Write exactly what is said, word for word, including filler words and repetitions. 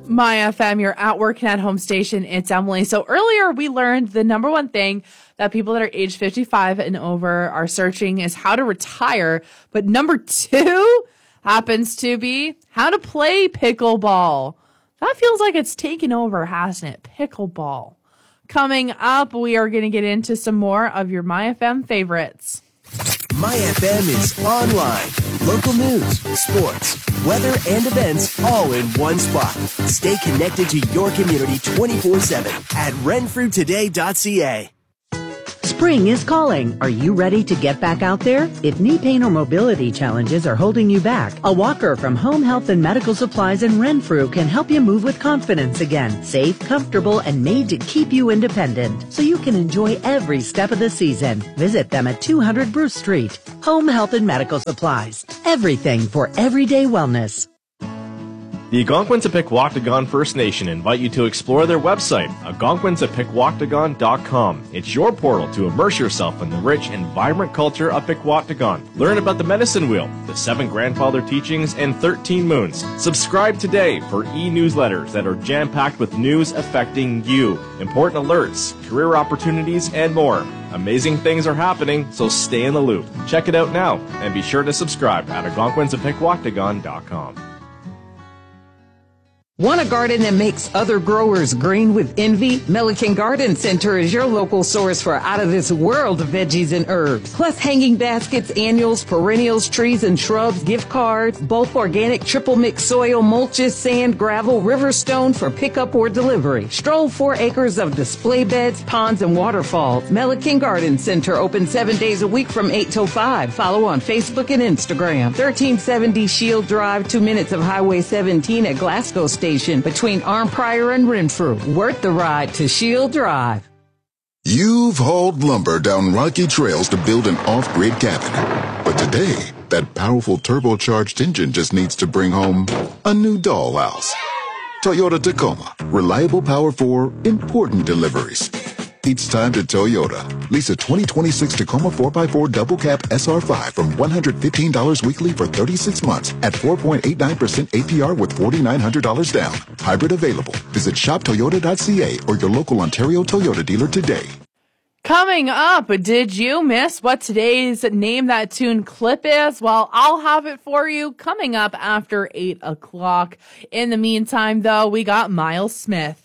My F M, you're at work and at home station. It's Emily. So earlier we learned the number one thing that people that are age fifty-five and over are searching is how to retire. But number two happens to be how to play pickleball. That feels like it's taken over, hasn't it? Pickleball. Coming up, we are going to get into some more of your My F M favorites. My F M is online. Local news, sports, weather, and events all in one spot. Stay connected to your community twenty-four seven at renfrew today dot c a. Spring is calling. Are you ready to get back out there? If knee pain or mobility challenges are holding you back, a walker from Home Health and Medical Supplies in Renfrew can help you move with confidence again. Safe, comfortable, and made to keep you independent so you can enjoy every step of the season. Visit them at two hundred Bruce Street. Home Health and Medical Supplies. Everything for everyday wellness. The Algonquins of Pikwaktagon First Nation invite you to explore their website, algonquins of pikwaktagon dot com. It's your portal to immerse yourself in the rich and vibrant culture of Pikwaktagon. Learn about the medicine wheel, the seven grandfather teachings, and thirteen moons. Subscribe today for e-newsletters that are jam-packed with news affecting you, important alerts, career opportunities, and more. Amazing things are happening, so stay in the loop. Check it out now, and be sure to subscribe at algonquins of pikwaktagon dot com. Want a garden that makes other growers green with envy? Milliken Garden Center is your local source for out-of-this-world veggies and herbs. Plus hanging baskets, annuals, perennials, trees and shrubs, gift cards, bulk organic triple mix soil, mulches, sand, gravel, river stone for pickup or delivery. Stroll four acres of display beds, ponds, and waterfalls. Milliken Garden Center open seven days a week from eight till five. Follow on Facebook and Instagram. thirteen seventy Shield Drive, two minutes of Highway seventeen at Glasgow Station. Between Arnprior and Renfrew. Worth the ride to Shield Drive. You've hauled lumber down rocky trails to build an off-grid cabin. But today, that powerful turbocharged engine just needs to bring home a new dollhouse. Toyota Tacoma. Reliable power for important deliveries. It's time to Toyota. Lease a twenty twenty-six Tacoma four by four Double Cab S R five from one hundred fifteen dollars weekly for thirty-six months at four point eight nine percent A P R with four thousand nine hundred dollars down. Hybrid available. Visit shop toyota dot c a or your local Ontario Toyota dealer today. Coming up, did you miss what today's Name That Tune clip is? Well, I'll have it for you coming up after eight o'clock. In the meantime, though, we got Miles Smith.